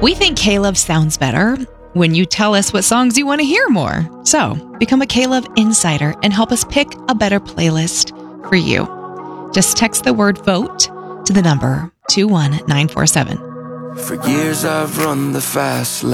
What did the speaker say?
We think K-Love sounds better when you tell us what songs you want to hear more. So, become a K-Love Insider and help us pick a better playlist for you. Just text the word VOTE to the number 21947. For years I've run the fast lane.